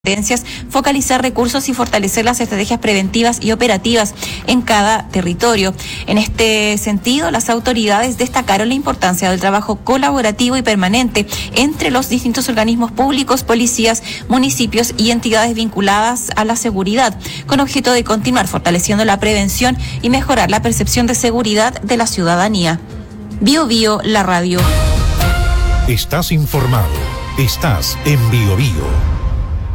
focalizar recursos y fortalecer las estrategias preventivas y operativas en cada territorio. En este sentido, las autoridades destacaron la importancia del trabajo colaborativo y permanente entre los distintos organismos públicos, policías, municipios y entidades vinculadas a la seguridad, con objeto de continuar fortaleciendo la prevención y mejorar la percepción de seguridad de la ciudadanía. Bio Bio, la radio. Estás informado. Estás en Bio Bio.